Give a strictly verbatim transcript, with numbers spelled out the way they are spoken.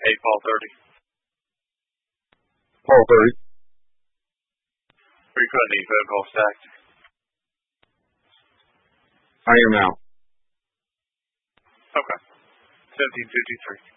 eight Paul thirty. Paul thirty. Are you going to need phone call stacked? I am now. Okay. seventeen fifty-three.